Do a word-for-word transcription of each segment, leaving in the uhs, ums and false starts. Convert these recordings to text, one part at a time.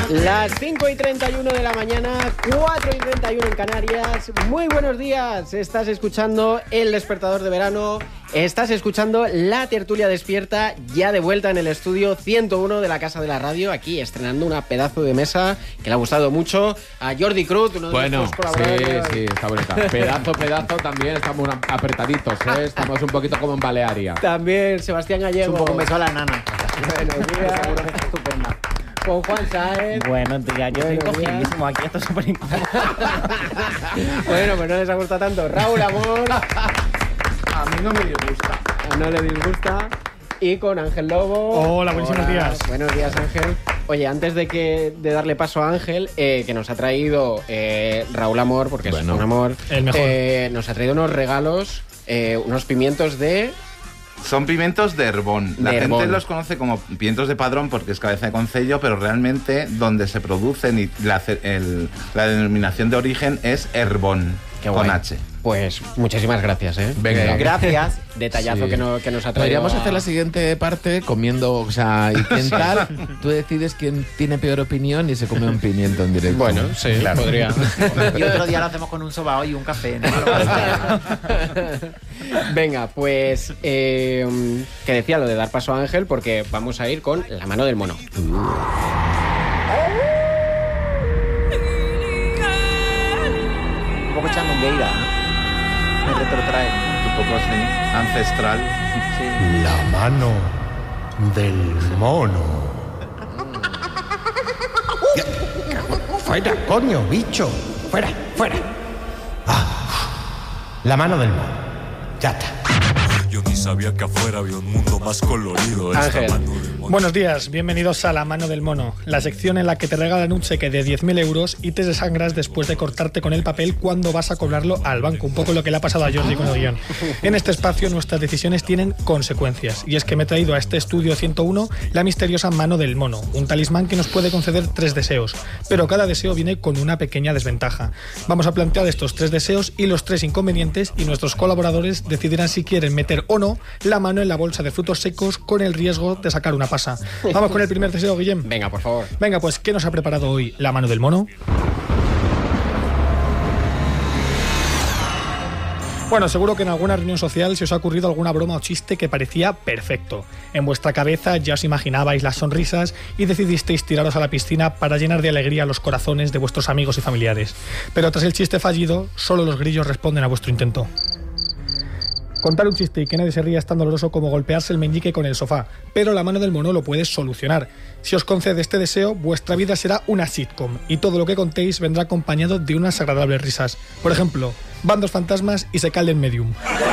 Las cinco y treinta y uno de la mañana, cuatro y treinta y uno en Canarias. Muy buenos días, estás escuchando El Despertador de Verano. Estás escuchando La Tertulia Despierta, ya de vuelta en el estudio ciento uno de la Casa de la Radio, aquí estrenando una pedazo de mesa que le ha gustado mucho a Jordi Cruz, uno de bueno, nuestros colaboradores. Sí, sí, está bonita. Pedazo, pedazo también, estamos apretaditos, ¿eh? Estamos un poquito como en Balearia. También Sebastián Gallego. Un poco un beso a la nana. Buenos días. Estupenda. Con Juan Sáenz. Bueno, ya yo estoy Buenos días. cogidísimo aquí, esto es súper importante. Bueno, pues no les ha gustado tanto. Raúl Amor. A mí no me disgusta. No le disgusta. Y con Ángel Lobo. Hola, buenísimos días. Buenos días, Ángel. Oye, antes de que de darle paso a Ángel, eh, que nos ha traído eh, Raúl Amor, porque Bueno, es un amor, el mejor. eh, nos ha traído unos regalos, eh, unos pimientos de... Son pimientos de Herbón. La De gente Herbón. los conoce como pimientos de padrón porque es cabeza de concello, pero realmente donde se producen y la, ce- el- la denominación de origen es Herbón, Qué con guay. H. Pues muchísimas gracias, ¿eh? Venga. Eh, Gracias. Detallazo Sí. que, no- que nos ha traído. Podríamos a- hacer la siguiente parte comiendo, o sea, y quién tal, tú decides quién tiene peor opinión y se come un pimiento en directo. Bueno, sí, Claro. podría. Y otro día lo hacemos con un sobao y un café, ¿no? Venga, pues eh, que decía lo de dar paso a Ángel porque vamos a ir con La Mano del Mono. Un poco chandongueira, ¿no? Me retrotrae. Un poco así, ancestral. La mano del mono. Fuera, coño, bicho. Fuera, fuera. Ah, la mano del mono. Ya está. Yo ni sabía que afuera había un mundo más colorido. Esta Ángel. mano del mono. Buenos días, bienvenidos a La Mano del Mono, la sección en la que te regalan un cheque de diez mil euros y te desangras después de cortarte con el papel cuando vas a cobrarlo al banco. Un poco lo que le ha pasado a Jordi con el guión. En este espacio nuestras decisiones tienen consecuencias y es que me he traído a este estudio ciento uno la misteriosa Mano del Mono, un talismán que nos puede conceder tres deseos, pero cada deseo viene con una pequeña desventaja. Vamos a plantear estos tres deseos y los tres inconvenientes y nuestros colaboradores decidirán si quieren meter o no la mano en la bolsa de frutos secos con el riesgo de sacar una pasa. Vamos con el primer deseo, Guillem. Venga, por favor. Venga, pues, ¿qué nos ha preparado hoy la mano del mono? Bueno, seguro que en alguna reunión social se os ha ocurrido alguna broma o chiste que parecía perfecto. En vuestra cabeza ya os imaginabais las sonrisas y decidisteis tiraros a la piscina para llenar de alegría los corazones de vuestros amigos y familiares. Pero tras el chiste fallido, solo los grillos responden a vuestro intento. Contar un chiste y que nadie se ría es tan doloroso como golpearse el meñique con el sofá, pero la mano del mono lo puede solucionar. Si os concede este deseo, vuestra vida será una sitcom y todo lo que contéis vendrá acompañado de unas agradables risas. Por ejemplo, van dos fantasmas y se cae el medium.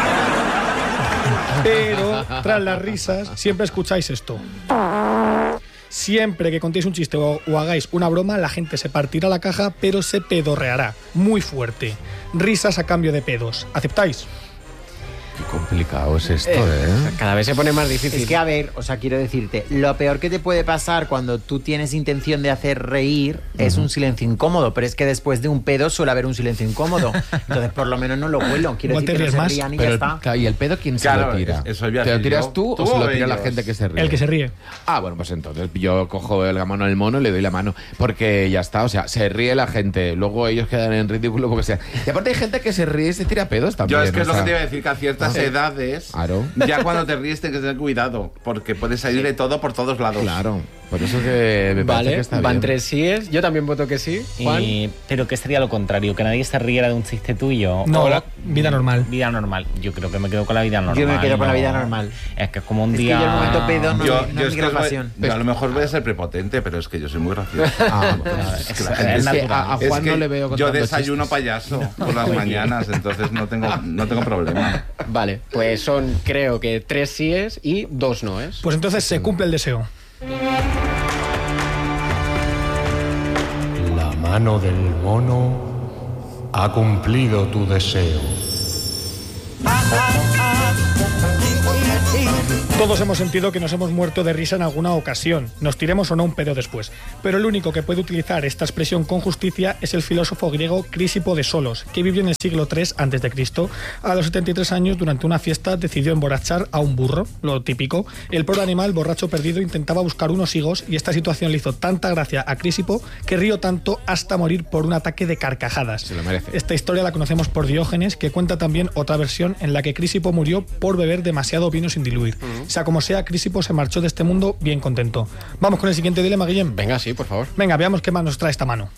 Pero tras las risas siempre escucháis esto. Siempre que contéis un chiste o, o hagáis una broma, la gente se partirá la caja, pero se pedorreará muy fuerte. Risas a cambio de pedos. ¿Aceptáis? Qué complicado es esto, ¿eh? Cada vez se pone más difícil. Es que, a ver, o sea, quiero decirte, lo peor que te puede pasar cuando tú tienes intención de hacer reír es un silencio incómodo, pero es que después de un pedo suele haber un silencio incómodo. Entonces, por lo menos no lo huelo. Quiero Igual decir te que no ríes se más. rían y Pero, ya está. claro, ¿y el pedo quién se Claro, lo tira? eso iba a ¿Te lo decir tiras yo. tú, ¿Tú o se lo o tira la ellos? gente que se ríe? El que se ríe. Ah, bueno, pues entonces yo cojo la mano del mono y le doy la mano. Porque ya está, o sea, se ríe la gente. Luego ellos quedan en ridículo porque sea. Y aparte hay gente que se ríe y se tira pedos también. Yo es que o es lo que sea. te iba a decir, que a ciertas edades, Claro. ya cuando te ríes tienes que tener cuidado, porque puede salir de todo por todos lados. Claro, por eso que me parece Vale, que está van bien. tres síes. Yo también voto que sí. Juan. Y- pero ¿qué sería lo contrario? ¿Que nadie se riera de un chiste tuyo? No, O la- vida normal. Vida normal. Yo creo que me quedo con la vida normal. Yo me quedo con la no. vida normal. Es que es como un Es que día... yo el momento pedo no- Yo, no yo es es mi que os voy- grabación. yo a lo mejor voy a ser prepotente, pero es que yo soy muy gracioso. Ah, Es que la es- gente- es es que natural. a, a Es Juan que no le veo yo contando desayuno chistes. payaso por las mañanas, entonces no tengo, no tengo problema. Vale, pues son creo que tres síes y dos noes. Pues entonces se cumple el deseo. La mano del mono ha cumplido tu deseo. Todos hemos sentido que nos hemos muerto de risa en alguna ocasión, nos tiremos o no un pedo después. Pero el único que puede utilizar esta expresión con justicia es el filósofo griego Crisipo de Solos, que vivió en el siglo tres antes de Cristo. A los setenta y tres años, durante una fiesta, decidió emborrachar a un burro, lo típico. El pobre animal, borracho perdido, intentaba buscar unos higos y esta situación le hizo tanta gracia a Crisipo que rió tanto hasta morir por un ataque de carcajadas. Se lo merece. Esta historia la conocemos por Diógenes, que cuenta también otra versión en la que Crisipo murió por beber demasiado vino sin diluir. Uh-huh. Sea como sea, Crisipo se marchó de este mundo bien contento. Vamos con el siguiente dilema, Guillem. Venga, sí, por favor. Venga, veamos qué más nos trae esta mano.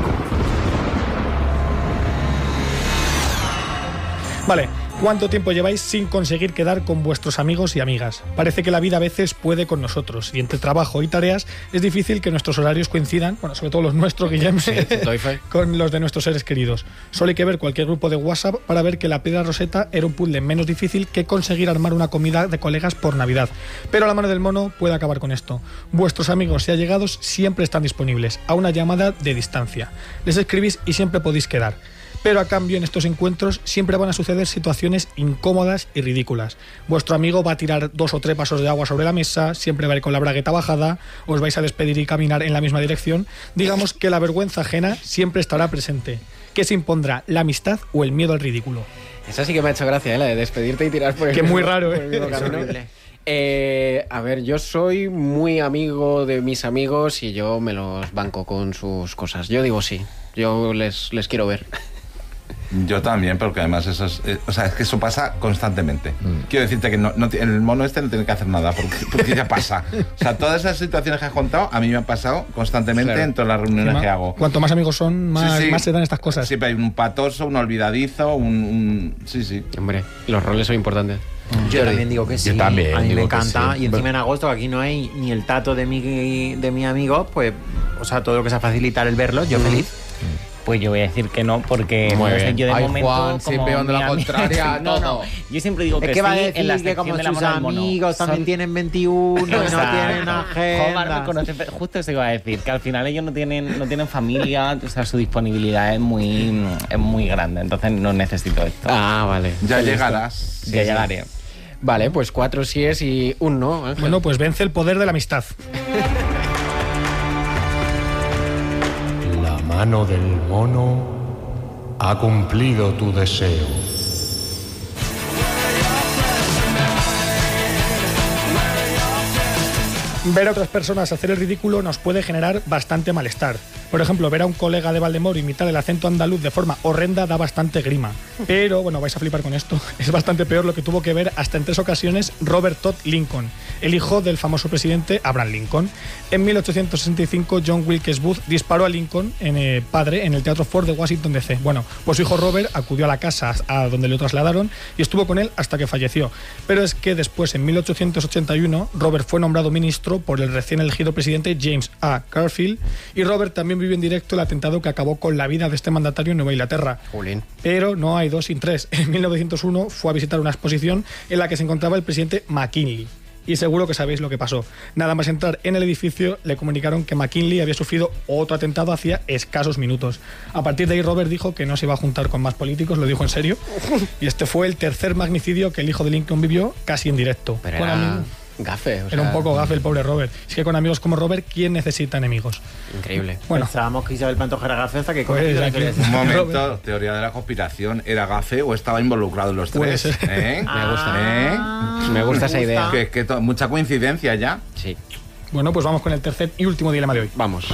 Vale, ¿cuánto tiempo lleváis sin conseguir quedar con vuestros amigos y amigas? Parece que la vida a veces puede con nosotros y entre trabajo y tareas es difícil que nuestros horarios coincidan, bueno, sobre todo los nuestros, Guillem, sí, con los de nuestros seres queridos. Solo hay que ver cualquier grupo de WhatsApp para ver que la piedra roseta era un puzzle menos difícil que conseguir armar una comida de colegas por Navidad. Pero la mano del mono puede acabar con esto. Vuestros amigos y allegados siempre están disponibles, a una llamada de distancia. Les escribís y siempre podéis quedar. Pero a cambio en estos encuentros siempre van a suceder situaciones incómodas y ridículas. Vuestro amigo va a tirar dos o tres vasos de agua sobre la mesa, siempre va a ir con la bragueta bajada, os vais a despedir y caminar en la misma dirección. Digamos que la vergüenza ajena siempre estará presente. ¿Qué se impondrá, la amistad o el miedo al ridículo? Esa sí que me ha hecho gracia, ¿eh? La de despedirte y tirar por el que mismo, muy raro, ¿eh? por el mismo camino. Eh, a ver, yo soy muy amigo de mis amigos y yo me los banco con sus cosas. Yo digo sí, yo les, les quiero ver. Yo también, porque además eso es, eh, o sea, es que eso pasa constantemente. Mm. Quiero decirte que no, no, el mono este no tiene que hacer nada, porque, porque ya pasa. O sea, todas esas situaciones que has contado, a mí me han pasado constantemente, claro, en todas las reuniones sí, que hago. Cuanto más amigos son, más, sí, sí. más se dan estas cosas. Siempre hay un patoso, un olvidadizo, un... un sí, sí. Hombre, los roles son importantes. Yo también digo que sí. Yo también, a mí me encanta. Sí. Y encima en agosto, que aquí no hay ni el tato de mi, de mi amigo, pues, o sea, todo lo que sea facilitar el verlo, yo mm. feliz. Pues yo voy a decir que no, porque Muy no sé, bien. yo de Ay, momento Juan, siempre dando la contraria, no, todo. no, yo siempre digo es que, que va sí, a decir en la que como de la sus mano del mono. amigos también Son... tienen veintiuno y no o sea, tienen agenda. Omar me conoce, justo eso iba a decir, que al final ellos no tienen, no tienen familia, o sea, su disponibilidad es muy, es muy grande, entonces no necesito esto. Ah, vale. Ya llegarás. Ya sí, llegaré. Sí. Vale, pues cuatro síes y un no, Ángel. Bueno, pues vence el poder de la amistad. La mano del mono ha cumplido tu deseo. Ver a otras personas hacer el ridículo nos puede generar bastante malestar. Por ejemplo, ver a un colega de Valdemoro imitar el acento andaluz de forma horrenda da bastante grima. Pero, bueno, vais a flipar con esto, es bastante peor lo que tuvo que ver hasta en tres ocasiones Robert Todd Lincoln, el hijo del famoso presidente Abraham Lincoln. En mil ochocientos sesenta y cinco, John Wilkes Booth disparó a Lincoln, en, eh, padre, en el Teatro Ford de Washington D C. Bueno, pues su hijo Robert acudió a la casa a donde lo trasladaron y estuvo con él hasta que falleció. Pero es que después, en mil ochocientos ochenta y uno, Robert fue nombrado ministro por el recién elegido presidente James A. Garfield y Robert también vivió en directo el atentado que acabó con la vida de este mandatario en Nueva Inglaterra. Jolín. Pero no hay dos sin tres. En mil novecientos uno fue a visitar una exposición en la que se encontraba el presidente McKinley. Y seguro que sabéis lo que pasó. Nada más entrar en el edificio, le comunicaron que McKinley había sufrido otro atentado hacía escasos minutos. A partir de ahí, Robert dijo que no se iba a juntar con más políticos, lo dijo en serio. Y este fue el tercer magnicidio que el hijo de Lincoln vivió casi en directo. Pero era gafe. O sea... Era un poco gafe el pobre Robert. Es que con amigos como Robert, ¿quién necesita enemigos? Increíble. Bueno, pensábamos que Isabel Pantoja era gafe hasta que... Pues, aquí, un momento, teoría de la conspiración, ¿era gafe o estaba involucrado en los tres? Pues, ¿Eh? Me gusta. ¿Eh? Me gusta esa idea. Que, que to- mucha coincidencia ya. Sí. Bueno, pues vamos con el tercer y último dilema de hoy. Vamos.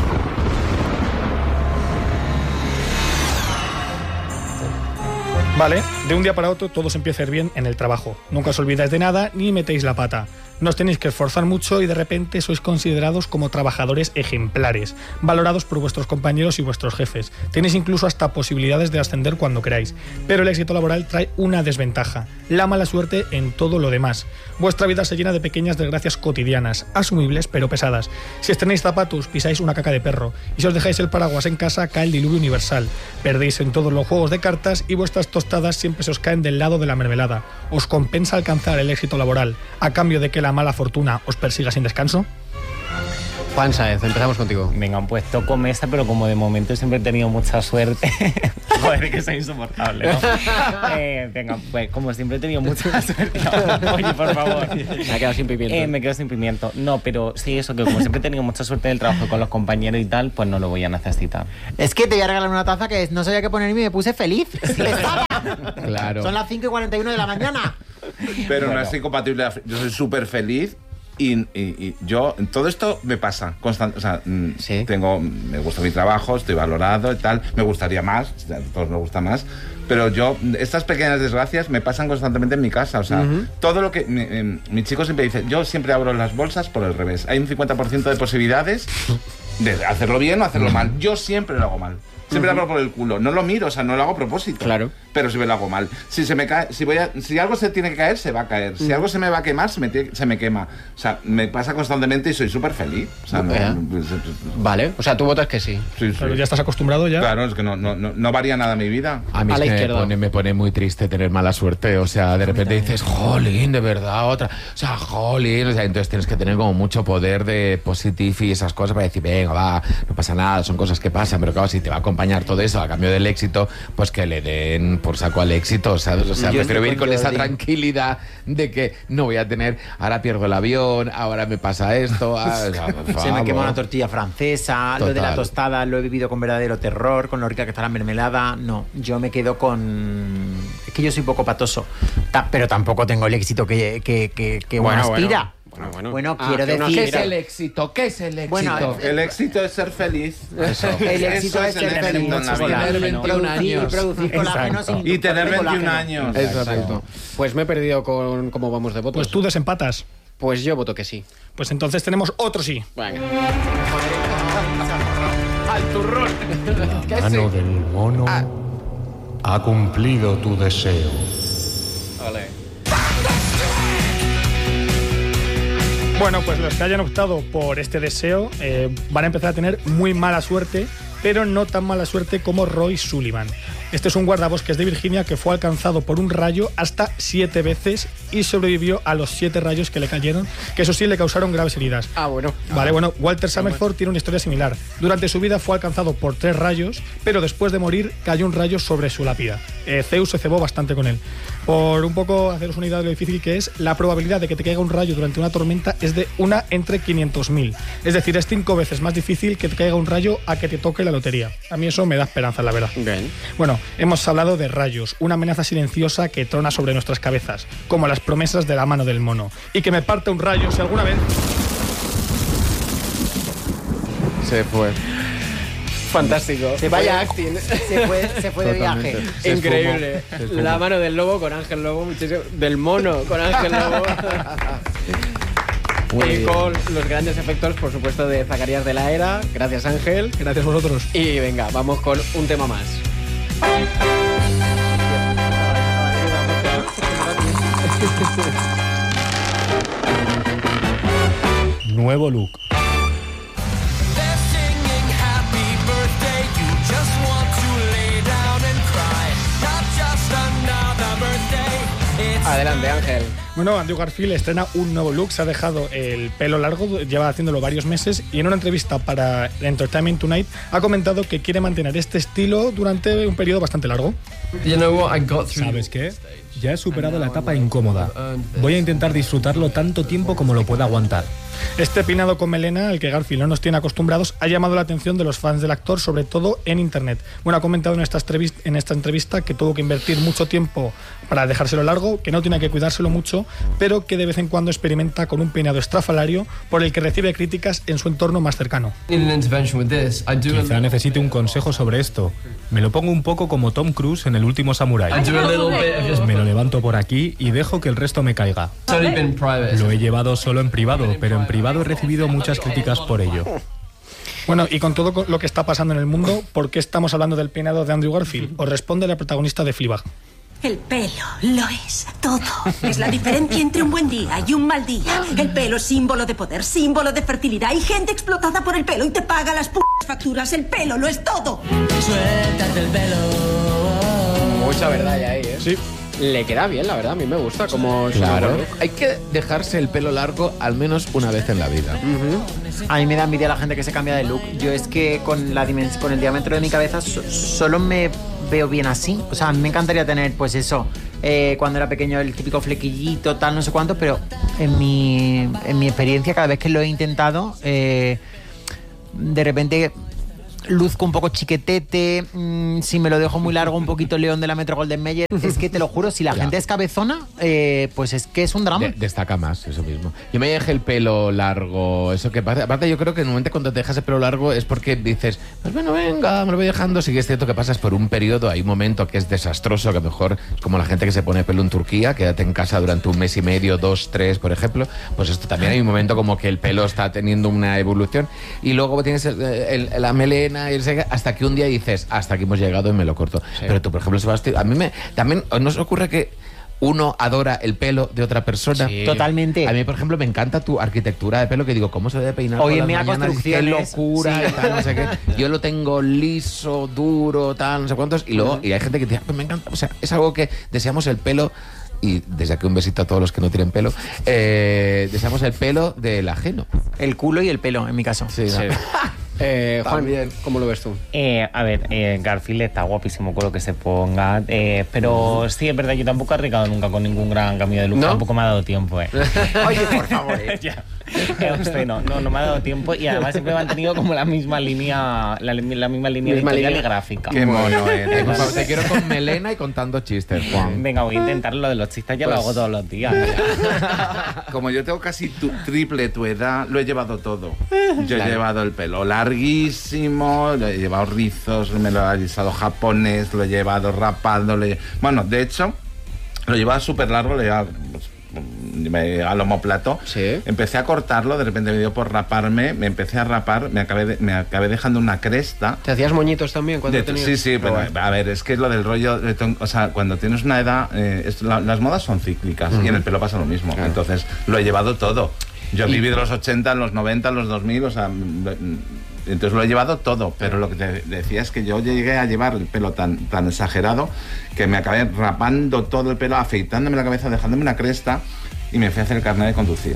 Vale, de un día para otro todo se empieza a ir bien en el trabajo. Nunca os olvidáis de nada ni metéis la pata. No os tenéis que esforzar mucho y de repente sois considerados como trabajadores ejemplares, valorados por vuestros compañeros y vuestros jefes. Tenéis incluso hasta posibilidades de ascender cuando queráis. Pero el éxito laboral trae una desventaja, la mala suerte en todo lo demás. Vuestra vida se llena de pequeñas desgracias cotidianas, asumibles pero pesadas. Si estrenáis zapatos, pisáis una caca de perro. Y si os dejáis el paraguas en casa, cae el diluvio universal. Perdéis en todos los juegos de cartas y vuestras tostadas siempre se os caen del lado de la mermelada. ¿Os compensa alcanzar el éxito laboral a cambio de que la mala fortuna os persiga sin descanso? Juan Sáez, empezamos contigo. Venga, pues toco mesa, pero como de momento siempre he tenido mucha suerte, Joder, que soy insoportable, ¿no? eh, venga, pues como siempre he tenido mucha suerte. Oye, por favor. Me ha quedado sin pimiento. Eh, me quedo sin pimiento. No, pero sí, eso, que como siempre he tenido mucha suerte en el trabajo con los compañeros y tal, pues no lo voy a necesitar. Es que te voy a regalar una taza que no sabía qué poner y me puse feliz. Estaba. Claro. Son las cinco y cuarenta y uno de la mañana. Pero Bueno. no es incompatible. Yo soy súper feliz. Y, y, y yo, todo esto me pasa constante, o sea, mm, Sí. tengo, me gusta mi trabajo, estoy valorado y tal, me gustaría más, a todos me gusta más, pero yo, estas pequeñas desgracias me pasan constantemente en mi casa, o sea, uh-huh. todo lo que, mi, eh, mi chico siempre dice, yo siempre abro las bolsas por el revés, hay un cincuenta por ciento de posibilidades de hacerlo bien o hacerlo uh-huh. mal, yo siempre lo hago mal. Siempre uh-huh. lo abro por el culo. No lo miro, o sea, no lo hago a propósito. Claro. Pero si me lo hago mal. Si se me cae, si voy a, si algo se tiene que caer, se va a caer. Si uh-huh. algo se me va a quemar, se me, se me quema. O sea, me pasa constantemente y soy súper feliz. O sea, no, ¿Eh? pues, Vale, o sea, tú votas que sí. Sí, sí. Pero ya estás acostumbrado ya. Claro, es que no, no, no, no varía nada mi vida. A mí A es la que me izquierda. pone, me pone muy triste tener mala suerte. O sea, de repente dices, jolín, de verdad, otra. O sea, jolín. O sea, entonces tienes que tener como mucho poder de positive y esas cosas para decir, venga, va, no pasa nada, son cosas que pasan. Pero claro, si te va a acompañar todo eso a cambio del éxito, pues que le den por saco al éxito, ¿sabes? O sea, Yo prefiero estoy ir con con esa Jordi. tranquilidad de que no voy a tener, ahora pierdo el avión, ahora me pasa esto. Ah, o sea, por Se me favor. quema una tortilla francesa, lo de la Total. tostada lo he vivido con verdadero terror, con lo rica que está la mermelada. No, yo me quedo con... Es que yo soy poco patoso, Ta- pero tampoco tengo el éxito que, que, que, que uno Bueno, aspira. bueno, bueno. Bueno, Ah, quiero que uno decir... ¿Qué es el éxito? ¿Qué es el éxito? Bueno, El éxito es ser feliz. Eso. El éxito Eso es ser el feliz, éxito en la mucho vida. colágeno. Tener veintiún Producir- años. producir colágeno Exacto. sin Y tener colágeno. veintiún años. Exacto. Pues me he perdido con cómo vamos de votos. Pues tú desempatas. Pues yo voto que sí. Pues entonces tenemos otro sí. Venga. Al turrón. La mano del mono ha cumplido tu deseo. Bueno, pues los que hayan optado por este deseo eh, van a empezar a tener muy mala suerte, pero no tan mala suerte como Roy Sullivan. Este es un guardabosques de Virginia que fue alcanzado por un rayo hasta siete veces y sobrevivió a los siete rayos que le cayeron, que eso sí le causaron graves heridas. Ah, bueno. Vale, bueno, Walter Summerford tiene una historia similar. Durante su vida fue alcanzado por tres rayos, pero después de morir cayó un rayo sobre su lápida. Eh, Zeus se cebó bastante con él. Por un poco haceros una idea de lo difícil que es, la probabilidad de que te caiga un rayo durante una tormenta es de una entre quinientos mil. Es decir, es cinco veces más difícil que te caiga un rayo a que te toque la lotería. A mí eso me da esperanza, la verdad. Bien. Bueno, hemos hablado de rayos, una amenaza silenciosa que trona sobre nuestras cabezas, como las promesas de la mano del mono. Y que me parte un rayo si alguna vez... Se fue. Fantástico. Se Vaya fue- acting. Se fue, se fue de Totalmente. viaje. Se Increíble. esfumó, se esfumó. La mano del lobo con Ángel Lobo, muchísimo. Del mono con Ángel Lobo. Muy y bien. con los grandes efectos, por supuesto, de Zacarías de la Era. Gracias, Ángel. Gracias a vosotros. Y venga, vamos con un tema más. Nuevo look. Adelante, Ángel. Bueno, Andrew Garfield estrena un nuevo look, se ha dejado el pelo largo, lleva haciéndolo varios meses y en una entrevista para Entertainment Tonight ha comentado que quiere mantener este estilo durante un periodo bastante largo. ¿Sabes qué? Ya he superado la etapa incómoda. Voy a intentar disfrutarlo tanto tiempo como lo pueda aguantar. Este peinado con melena, al que Garfield no nos tiene acostumbrados, ha llamado la atención de los fans del actor, sobre todo en internet. Bueno, ha comentado en esta, entrevista, en esta entrevista que tuvo que invertir mucho tiempo para dejárselo largo, que no tiene que cuidárselo mucho, pero que de vez en cuando experimenta con un peinado estrafalario por el que recibe críticas en su entorno más cercano. Quizá necesite un consejo sobre esto. Me lo pongo un poco como Tom Cruise en El último samurái. Me lo levanto por aquí y dejo que el resto me caiga. Lo he llevado solo en privado, pero en privado he recibido muchas críticas por ello. Bueno, y con todo lo que está pasando en el mundo, ¿por qué estamos hablando del peinado de Andrew Garfield? Os responde la protagonista de Fleabag. El pelo lo es todo. Es la diferencia entre un buen día y un mal día. El pelo es símbolo de poder, símbolo de fertilidad. Hay gente explotada por el pelo y te paga las p*** facturas. El pelo lo es todo. Mucha verdad ya ahí, ¿eh? Sí. Le queda bien, la verdad, a mí me gusta como su Claro, nuevo look. hay que dejarse el pelo largo al menos una vez en la vida. Uh-huh. A mí me da envidia la gente que se cambia de look. Yo es que con, la dimens- con el diámetro de mi cabeza so- solo me veo bien así. O sea, a mí me encantaría tener, pues eso, eh, cuando era pequeño el típico flequillito, tal, no sé cuánto, pero en mi, en mi experiencia, cada vez que lo he intentado, eh, de repente luzco un poco chiquetete, mmm, si me lo dejo muy largo, un poquito León de la Metro Golden Mayer. Es que te lo juro, si la Ya. gente es cabezona, eh, pues es que es un drama. De- destaca más, eso mismo. Yo me dejé el pelo largo, eso que pasa. Aparte, yo creo que en el momento cuando te dejas el pelo largo es porque dices, pues bueno, venga, me lo voy dejando. Sí que es cierto que pasas por un periodo, hay un momento que es desastroso, que a lo mejor es como la gente que se pone pelo en Turquía, quédate en casa durante un mes y medio, dos, tres, por ejemplo. Pues esto también hay un momento como que el pelo está teniendo una evolución y luego tienes el- el- la melena y el seca, hasta que un día dices, hasta aquí hemos llegado y me lo corto. Sí. Pero tú, por ejemplo, Sebastián, a mí me también nos ocurre que uno adora el pelo de otra persona. Sí. Totalmente. A mí, por ejemplo, me encanta tu arquitectura de pelo, que digo, ¿cómo se debe peinar Hoy por en las Mea mañanas? Qué Construcciones, locura, sí. y tal, no sé qué. Yo lo tengo liso, duro, tal, no sé cuántos, y luego y hay gente que dice, "Ah, pues me encanta". O sea, es algo que deseamos el pelo, y desde aquí un besito a todos los que no tienen pelo, eh, deseamos el pelo del ajeno. El culo y el pelo, en mi caso. Sí, Sí. Eh, Juan, También. ¿cómo lo ves tú? Eh, a ver, eh, Garfield está guapísimo con lo que se ponga, eh, pero sí, es verdad, yo tampoco he arriesgado nunca con ningún gran cambio de look, ¿No? tampoco me ha dado tiempo, eh. Oye, por favor. eh. Ya. Eh, usted no, no, no me ha dado tiempo y además siempre he mantenido como la misma línea, la, la misma línea Misma editorial línea. y gráfica. Qué mono Eh, eres. por favor, te quiero con melena y contando chistes, Juan. Venga, voy a intentar lo de los chistes, ya Pues- lo hago todos los días. Como yo tengo casi tu, triple tu edad, lo he llevado todo. Yo he llevado el pelo larguísimo, lo he llevado rizos, me lo he alisado japonés, lo he llevado rapado. Lo he... Bueno, de hecho, lo llevaba súper largo, lo llevaba pues, me- al omoplato. Sí. Empecé a cortarlo, de repente me dio por raparme, me empecé a rapar, me acabé, de- me acabé dejando una cresta. ¿Te hacías moñitos también cuando De- tenías? sí, sí, pero Guay. a ver, es que es lo del rollo, de ton- o sea, cuando tienes una edad, eh, es- la- las modas son cíclicas y en el pelo pasa lo mismo. Claro. Entonces, lo he llevado todo. Yo Y- viví de los ochenta, los noventa, los dos mil, o sea, mm, mm, entonces lo he llevado todo, pero lo que te decía es que yo llegué a llevar el pelo tan, tan exagerado que me acabé rapando todo el pelo, afeitándome la cabeza, dejándome una cresta y me fui a hacer el carnet de conducir.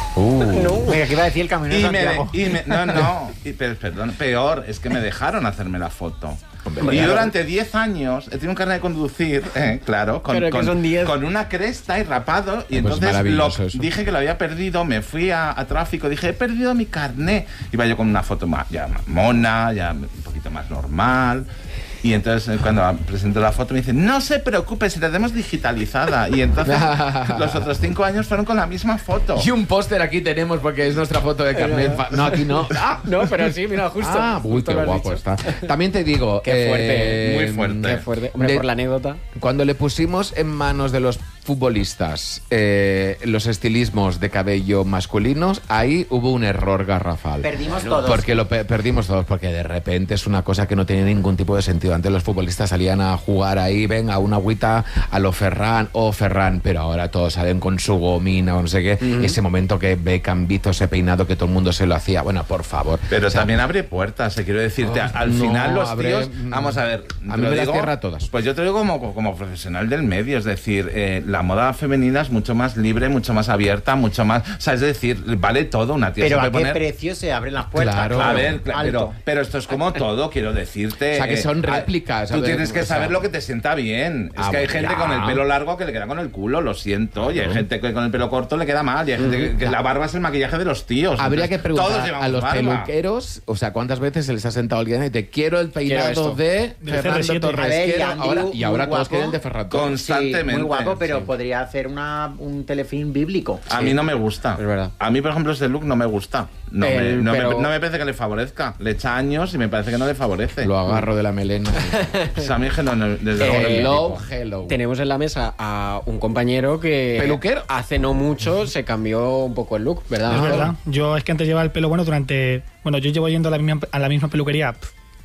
Venga, que iba a decir el camino de Y me, Santiago. y me- no, no, y- pero, perdón, peor, es que me dejaron hacerme la foto. Hombre, Y claro. durante diez años he tenido un carnet de conducir, eh, claro, con, Pero que con- son diez. con una cresta y rapado. Y Ah, pues entonces lo- maravilloso eso. dije que lo había perdido, me fui a, a tráfico, dije, he perdido mi carnet. Iba yo con una foto más, ya más mona, ya un poquito más normal. Y entonces eh, cuando presento la foto me dicen, no se preocupe, si la tenemos digitalizada. Y entonces los otros cinco años fueron con la misma foto. Y un póster aquí tenemos porque es nuestra foto de carnet. fa- No, aquí no. Ah, No, pero sí, mira, justo. Ah, uy, justo qué lo has guapo dicho. está. También te digo, Qué fuerte, eh, muy fuerte. Qué fuerte. Hombre, de- por la anécdota. Cuando le pusimos en manos de los futbolistas eh, los estilismos de cabello masculinos, ahí hubo un error garrafal. Perdimos todos. Porque lo pe- perdimos todos, porque de repente es una cosa que no tiene ningún tipo de sentido. Antes los futbolistas salían a jugar ahí, venga, una agüita a lo Ferran o Ferran, pero ahora todos salen con su gomina o no sé qué. Ese momento que Beckham hizo ese peinado que todo el mundo se lo hacía, bueno, por favor. Pero O sea, también abre puertas, eh, quiero decirte. Oh, al no, final los abre- tíos... Vamos a ver. A te mí lo me las digo, cierra todas. Pues yo te digo como, como profesional del medio, es decir, eh, la moda femenina es mucho más libre, mucho más abierta, mucho más... O sea, es decir, vale todo, una tía Pero se a puede qué poner... precio se abren las puertas. Claro. A ver, cla- Alto. pero, pero esto es como todo, quiero decirte. O sea, que son a- réplicas, a Tú ver, tienes que o sea- saber lo que te sienta bien. Es Ah, que hay bueno, gente ya. con el pelo largo que le queda con el culo, lo siento. Y hay gente que con el pelo corto le queda mal. Y hay gente que, que la barba es el maquillaje de los tíos. Habría que Entonces, todos preguntar llevamos a los barba. peluqueros, o sea, cuántas veces se les ha sentado alguien y te quiero el peinado esto. de Del Fernando C R siete. Torres. A ver, y quiero- Andy, ahora, muy y ahora todos guapo. quieren el de Ferran Torres. Constantemente. Sí, muy guapo, pero sí. podría hacer una, un telefilm bíblico. A mí no me gusta. Es verdad. A mí, por ejemplo, ese look no me gusta. No, me, El- no, pero- me, no me parece que le favorezca. Le echa años y me parece que no le favorece. Lo agarro de la melena. O sea, a mí es que no, no, desde luego no es mi hello, tipo. hello. Tenemos en la mesa a un compañero que ¿Peluquero? hace no mucho se cambió un poco el look, ¿verdad? Es Ángel? verdad. Yo es que antes llevaba el pelo bueno durante. Bueno, yo llevo yendo a la misma, a la misma peluquería pf,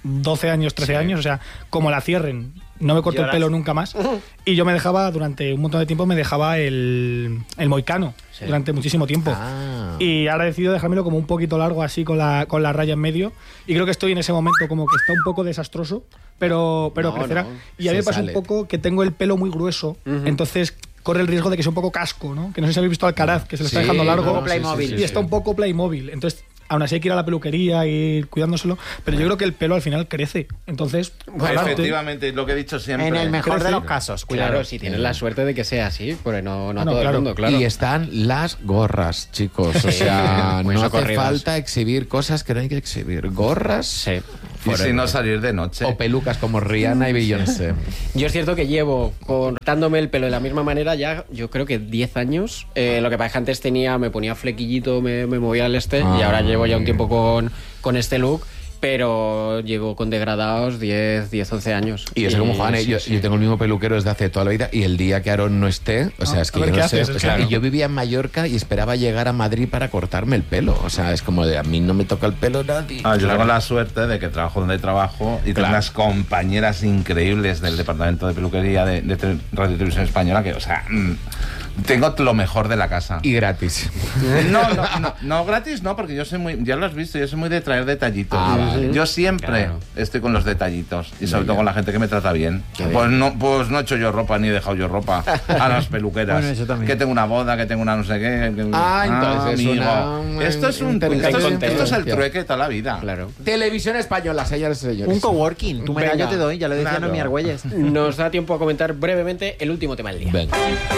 doce años, trece años, o sea, como la cierren, no me corto el pelo nunca más. Y yo me dejaba, durante un montón de tiempo, me dejaba el, el moicano, sí. durante muchísimo tiempo. Ah. Y ahora he decidido dejármelo como un poquito largo, así, con la, con la raya en medio. Y creo que estoy en ese momento como que está un poco desastroso, pero, pero no, crecerá. No. Y a mí me pasa un poco que tengo el pelo muy grueso, uh-huh. entonces corre el riesgo de que sea un poco casco, ¿no? Que no sé si habéis visto Alcaraz, que se lo está sí, dejando largo. No, Playmobil. Sí, sí, sí, y está sí. un poco Playmobil. Entonces, aún así hay que ir a la peluquería y ir cuidándoselo, pero yo creo que el pelo al final crece. Entonces, bueno, efectivamente, lo que he dicho siempre. En el mejor crece. de los casos, cuidado. Claro, si tienes la suerte de que sea así, porque no, no a no, todo claro. el mundo, claro. Y están las gorras, chicos. O sea, pues no hace corridas. falta exhibir cosas que no hay que exhibir. Gorras. Sí. Y si no salir de noche. O pelucas como Rihanna y Beyoncé. Yo es cierto que llevo cortándome el pelo de la misma manera ya, yo creo que diez años. Eh, lo que pasa es que antes tenía, me ponía flequillito, me, me movía al este, ah, y ahora llevo ya un tiempo con, con este look. Pero llevo con degradados diez, once años. Y eso, y, como Juan, sí, yo, sí. yo tengo el mismo peluquero desde hace toda la vida, y el día que Aaron no esté, o sea, es que yo no sé. O sea, y yo vivía en Mallorca y esperaba llegar a Madrid para cortarme el pelo. O sea, es como de a mí no me toca el pelo nadie. Ah, yo claro. tengo la suerte de que trabajo donde trabajo y tengo claro. unas compañeras increíbles del departamento de peluquería de, de Radio y Televisión Española que, o sea, mmm, tengo lo mejor de la casa. Y gratis. No, no, no, no, gratis no, porque yo soy muy, ya lo has visto, yo soy muy de traer detallitos. Ah, vale. Yo siempre claro. estoy con los detallitos y sobre bien. todo con la gente que me trata bien. Qué pues bien. no, pues no he hecho yo ropa ni he dejado yo ropa a las peluqueras. Bueno, eso también. Que tengo una boda, que tengo una no sé qué. Que, ah, entonces ah, es una, esto es un, esto, es, esto es el trueque de toda la vida. Claro. Televisión española, señores y señores. Un coworking. Tu medalla yo te doy, ya lo decía claro. Noemí Argüelles. Nos da tiempo a comentar brevemente el último tema del día. Venga.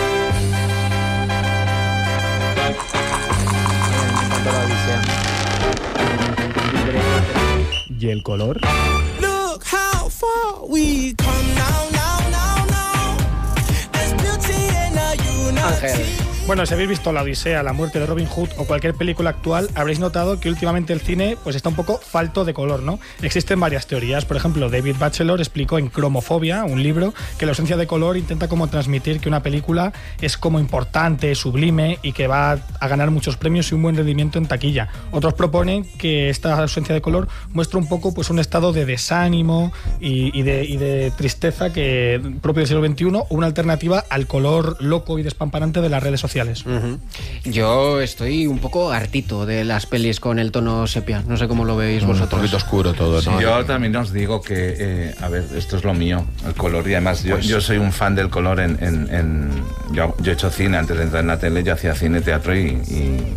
¿Y el color? Look how far we come now, now, now, now. There's beauty in our unity. Ángel. Bueno, si habéis visto La Odisea, La muerte de Robin Hood o cualquier película actual, habréis notado que últimamente el cine pues está un poco falto de color, ¿no? Existen varias teorías. Por ejemplo, David Batchelor explicó en Cromofobia, un libro, que la ausencia de color intenta como transmitir que una película es como importante, sublime y que va a ganar muchos premios y un buen rendimiento en taquilla. Otros proponen que esta ausencia de color muestra un poco pues un estado de desánimo y, y, de, y de tristeza que propio del siglo veintiuno, o una alternativa al color loco y despampanante de las redes sociales. Uh-huh. Yo estoy un poco hartito de las pelis con el tono sepia. No sé cómo lo veis mm, vosotros. Un poquito oscuro todo, ¿no? Sí, yo también os digo que, eh, a ver, esto es lo mío, el color. Y además yo, pues, yo soy un fan del color en... en, en yo, yo he hecho cine antes de entrar en la tele, yo hacía cine, teatro y... y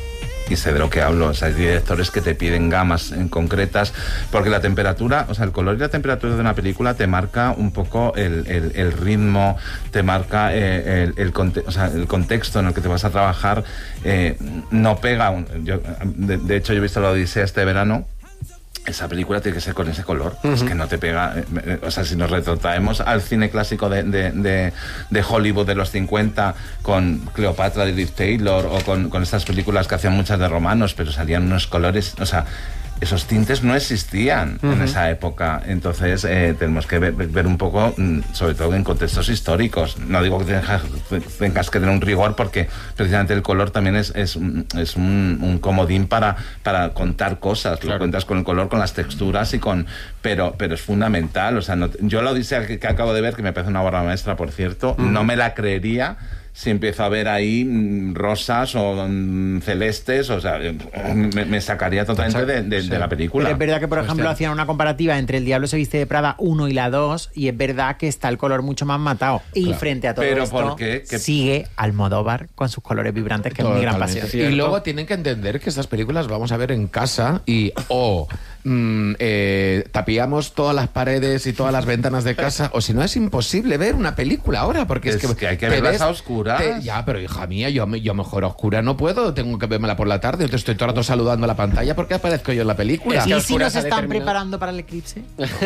y sé de lo que hablo. O sea, hay directores que te piden gamas en concretas, porque la temperatura, o sea, el color y la temperatura de una película te marca un poco el, el, el ritmo, te marca eh, el, el, conte o sea, el contexto en el que te vas a trabajar. Eh, no pega. Un, yo, de, de hecho, yo he visto La Odisea este verano. Esa película tiene que ser con ese color. Uh-huh. Es que no te pega. Eh, o sea, si nos retrotraemos al cine clásico de, de, de, de Hollywood de los cincuenta, con Cleopatra de Liv Taylor, o con, con estas películas que hacían muchas de romanos, pero salían unos colores. O sea, esos tintes no existían uh-huh. en esa época. Entonces eh, tenemos que ver, ver un poco, sobre todo en contextos históricos. No digo que tengas, tengas que tener un rigor, porque precisamente el color también es, es, es un, un comodín para, para contar cosas. Claro. Lo cuentas con el color, con las texturas y con... Pero, pero es fundamental. O sea, no, yo la Odisea que, que acabo de ver, que me parece una obra maestra, por cierto, uh-huh. no me la creería si empiezo a ver ahí mm, rosas o mm, celestes. O sea, me, me sacaría totalmente de, de, sí. de la película. Pero es verdad que, por ejemplo, hacían una comparativa entre El Diablo se viste de Prada uno y la dos, y es verdad que está el color mucho más matado. Y claro. frente a todo ¿Pero esto, por qué? ¿Qué? Sigue Almodóvar con sus colores vibrantes, que totalmente. Es mi gran pasión. ¿Cierto? Y luego tienen que entender que estas películas vamos a ver en casa y o... Mm, eh, tapiamos todas las paredes y todas las ventanas de casa, o si no es imposible ver una película ahora, porque es, es que, que hay que verlas a oscuras. Te, ya, pero hija mía, yo, yo mejor a oscuras no puedo, tengo que vermela por la tarde. Yo estoy todo el rato saludando a la pantalla porque aparezco yo en la película. ¿Y si nos están determinado... preparando para el eclipse?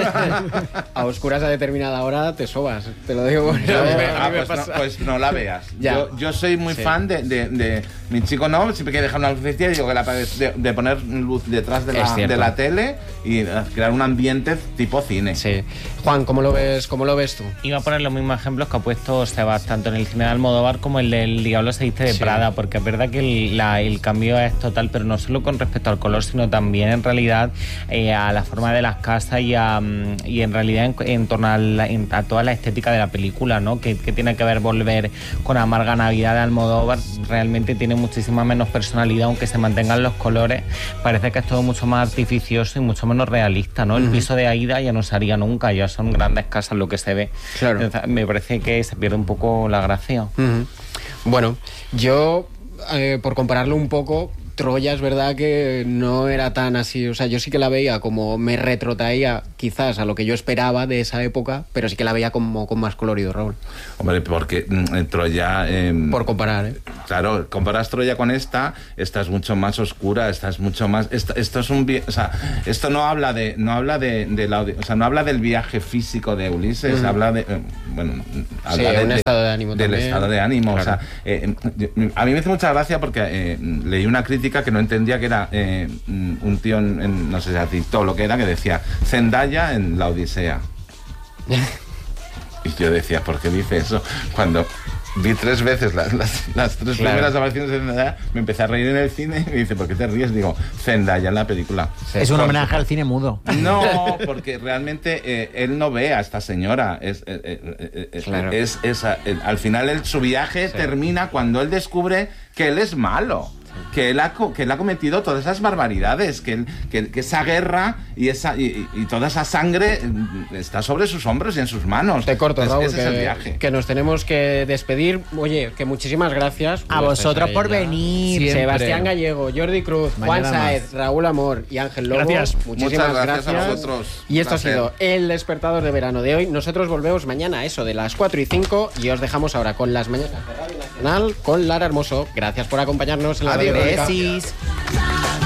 A oscuras a determinada hora te sobas, te lo digo. Porque yo, a mí me, ah, a mí me pues, pasa. no, pues no la veas. Yo, yo soy muy sí. fan de, de, de... Mi chico no, siempre quiere dejar una lucecilla y digo que la de, de poner luz detrás de la, de la tele y crear un ambiente tipo cine. Sí. Juan, ¿cómo lo ves, cómo lo ves tú? Iba a poner los mismos ejemplos que ha puesto Sebas, tanto en el cine de Almodóvar como el del Diablo se viste de Sí. Prada, porque es verdad que el, la- el cambio es total, pero no solo con respecto al color, sino también en realidad eh, a la forma de las casas y, a, mm, y en realidad en, en torno a, la- en- a toda la estética de la película, ¿no? Que, que tiene que ver volver con Amarga Navidad de Almodóvar, realmente tiene muchísima menos personalidad, aunque se mantengan los colores, parece que es todo mucho más artificioso y mucho menos realista, ¿no? El Ujú. piso de Aida ya no se haría nunca, ya son grandes casas lo que se ve. Claro. Entonces, me parece que se pierde un poco la gracia. Ujú. Bueno, yo, eh, por compararlo un poco, Troya es verdad que no era tan así, o sea, yo sí que la veía como me retrotraía quizás a lo que yo esperaba de esa época, pero sí que la veía como con más colorido, Raúl. Hombre, porque mm, Troya... eh, Por comparar, ¿eh? Claro, comparas Troya con esta, esta es mucho más oscura, esta es mucho más... Esto, esto es un... vi- O sea, esto no habla de... No habla de, de la, o sea, no habla del viaje físico de Ulises, Ujú. habla de... eh, bueno, Sí, habla de- un de- estado de ánimo Del también. estado de ánimo, Claro. o sea... eh, yo- a mí me hace mucha gracia porque eh, leí una crítica que no entendía que era eh, un tío en, en, no sé si era TikTok lo que era, que decía Zendaya en La Odisea. Y yo decía, ¿por qué dice eso? Cuando vi tres veces las, las, las tres Claro. primeras apariciones de Zendaya, me empecé a reír en el cine y me dice, ¿por qué te ríes? Digo, Zendaya en la película. Es un Porque- homenaje al cine mudo. No, porque realmente eh, él no ve a esta señora. Es, eh, eh, eh, Claro. es, es, eh, al final él, su viaje termina cuando él descubre que él es malo. Que él, ha, co- que él ha cometido todas esas barbaridades, que, él- que, que esa guerra y, esa, y, y toda esa sangre mm, está sobre sus hombros y en sus manos. Te corto, Es- Raúl, ese es el que, viaje. que nos tenemos que despedir. Oye, que muchísimas gracias. A Pues vosotros ahí por ya. venir. Siempre. Sebastián Gallego, Jordi Cruz, Juan Mañana Saez, más. Raúl Amor y Ángel Lobo. Gracias. Muchísimas Muchas gracias a vosotros. Y esto Placer. ha sido el despertador de verano de hoy. Nosotros volvemos mañana a eso de las cuatro y cinco y os dejamos ahora con las mañanas de Radio Nacional con Lara Hermoso. Gracias por acompañarnos en la Adiós. Radio Pública. Besis.